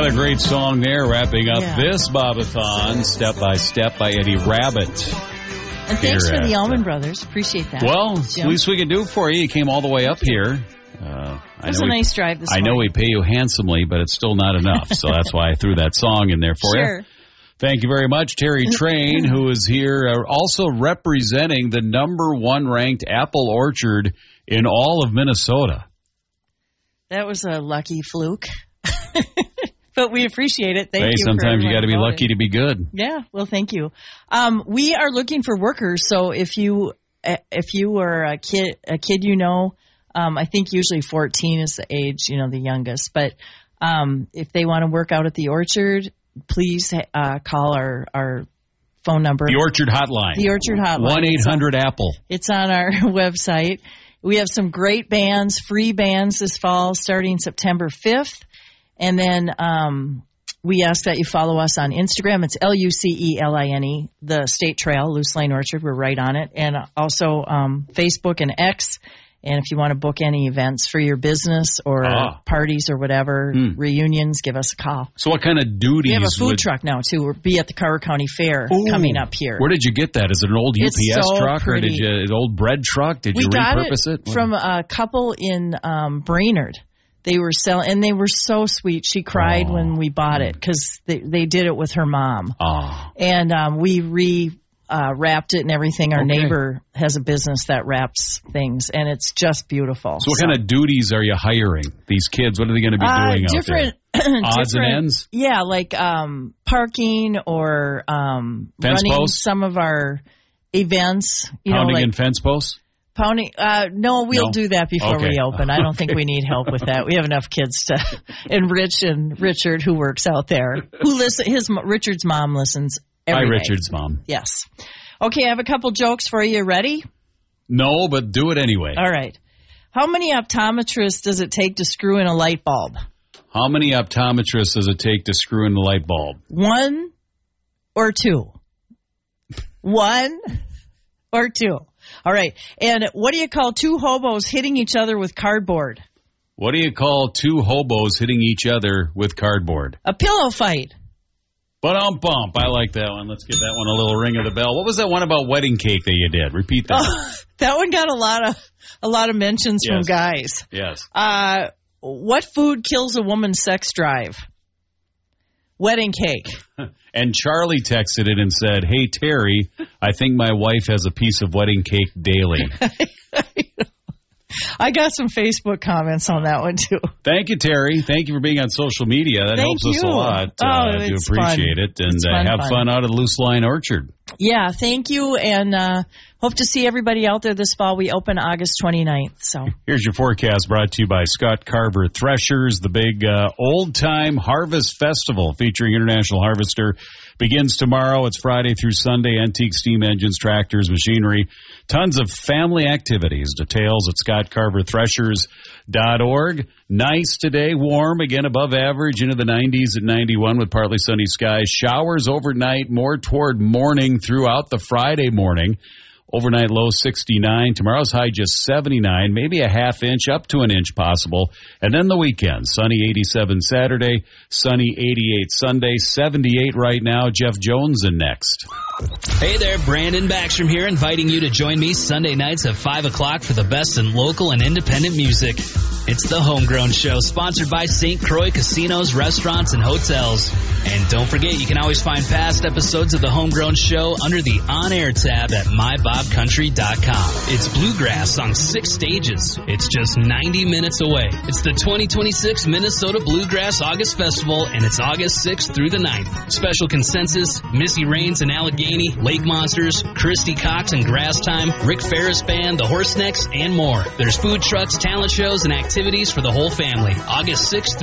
a great song there, wrapping up this Bobathon, Step by Step by Eddie Rabbitt. And thanks for the Allman Brothers. Appreciate that. Well, it's the least we can do for you. You came all the way up here. It was a nice drive this morning. I know we pay you handsomely, but it's still not enough. So that's why I threw that song in there for you. Thank you very much, Terry Train, who is here also representing the #1 ranked apple orchard in all of Minnesota. That was a lucky fluke. But we appreciate it. Thank you. Sometimes you got to be lucky to be good. Yeah, well, thank you. We are looking for workers, so if you are a kid I think usually 14 is the age, the youngest. But if they want to work out at the orchard, please call our phone number. The Orchard Hotline. The Orchard Hotline. 1-800-APPLE. It's on our website. We have some great bands, free bands this fall starting September 5th. And then we ask that you follow us on Instagram. It's LUCELINE, the State Trail, Loose Lane Orchard. We're right on it. And also Facebook and X. And if you want to book any events for your business or parties or whatever, reunions, give us a call. So what kind of duties? We have a food truck now, too. We'll be at the Carver County Fair coming up here. Where did you get that? Is it an old UPS truck or an old bread truck? Did you repurpose it? From a couple in Brainerd. They were selling, and they were so sweet. She cried when we bought it because they did it with her mom. And we wrapped it and everything. Our neighbor has a business that wraps things, and it's just beautiful. So what kind of duties are you hiring these kids? What are they going to be doing out there? Odds and ends? Yeah, like parking or running posts? Some of our events. Pounding in fence posts? Pounding? No, we'll do that before we open. I don't think we need help with that. We have enough kids to. And Richard, who works out there, Richard's mom listens every day. Richard's mom. Yes. Okay, I have a couple jokes for you. Ready? No, but do it anyway. All right. How many optometrists does it take to screw in a light bulb? How many optometrists does it take to screw in a light bulb? 1 or 2? 1 or 2? All right. And what do you call 2 hobos hitting each other with cardboard? What do you call 2 hobos hitting each other with cardboard? A pillow fight. Bump. I like that one. Let's give that one a little ring of the bell. What was that one about wedding cake that you did? Repeat that. That one got a lot of mentions from guys. Yes. What food kills a woman's sex drive? Wedding cake. And Charlie texted it and said, "Hey, Terry, I think my wife has a piece of wedding cake daily." I got some Facebook comments on that one, too. Thank you, Terry. Thank you for being on social media. That helps us a lot. I do appreciate it. And have fun out at Loose Line Orchard. Yeah, thank you. And hope to see everybody out there this fall. We open August 29th. So here's your forecast brought to you by Scott Carver Threshers. The big old-time harvest festival featuring International Harvester begins tomorrow. It's Friday through Sunday. Antique steam engines, tractors, machinery. Tons of family activities. Details at scottcarverthreshers.org. Nice today, warm, again above average, into the 90s at 91 with partly sunny skies. Showers overnight, more toward morning throughout the Friday morning. Overnight low 69. Tomorrow's high just 79, maybe a half inch up to an inch possible. And then the weekend, sunny 87 Saturday, sunny 88 Sunday, 78 right now. Jeff Jones in next. Hey there, Brandon Backstrom here, inviting you to join me Sunday nights at 5 o'clock for the best in local and independent music. It's the Homegrown Show, sponsored by St. Croix Casinos, Restaurants, and Hotels. And don't forget, you can always find past episodes of the Homegrown Show under the On Air tab at mybobcountry.com. It's bluegrass on 6 stages. It's just 90 minutes away. It's the 2026 Minnesota Bluegrass August Festival, and it's August 6th through the 9th. Special Consensus, Missy Raines and Allegheny, Lake Monsters, Christy Cox and Grass Time, Rick Ferris Band, the Horse Necks, and more. There's food trucks, talent shows, and activities for the whole family. August 6th